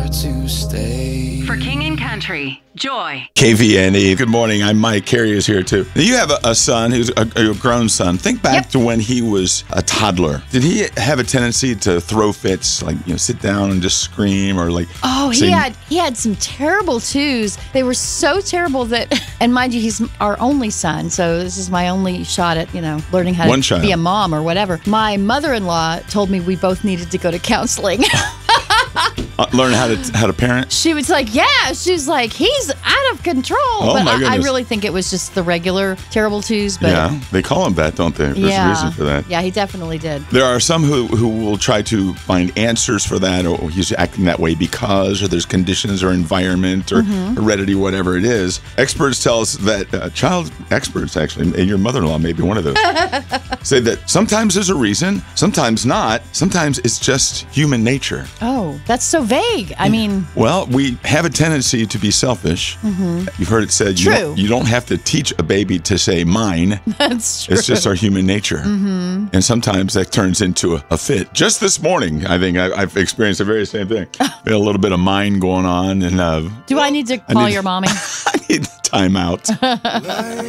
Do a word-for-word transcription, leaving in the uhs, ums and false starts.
to stay. For King and Country, Joy. K V N E. Good morning. I'm Mike. Carrie is here too. Now, you have a, a son who's a, a grown son. Think back Yep. to when he was a toddler. Did he have a tendency to throw fits, like, you know, sit down and just scream, or like? Oh, he sing? had he had some terrible twos. They were so terrible that, and mind you, he's our only son, so this is my only shot at, you know, learning how One to child. be a mom or whatever. My mother-in-law told me we both needed to go to counseling. Uh, learn how to how to parent. She was like, yeah. She's like, he's out of control. Oh, but my I, I goodness. really think it was just the regular terrible twos. But Yeah, they call him that, don't they? There's yeah, a reason for that. Yeah, he definitely did. There are some who, who will try to find answers for that, or he's acting that way because, or there's conditions or environment or Mm-hmm. heredity, whatever it is. Experts tell us that, uh, child experts actually, and your mother-in-law may be one of those, say that sometimes there's a reason, sometimes not, sometimes it's just human nature. Oh, that's so vague. I mean, Well, we have a tendency to be selfish. You've heard it said, you Mm-hmm. True. don't, you don't have to teach a baby to say mine. that's true. It's just our human nature. Mm-hmm. And sometimes that turns into a, a fit. Just this morning, I think I, I've experienced the very same thing. We had a little bit of mine going on. And uh, Do I need to call need- your mommy? I need time out.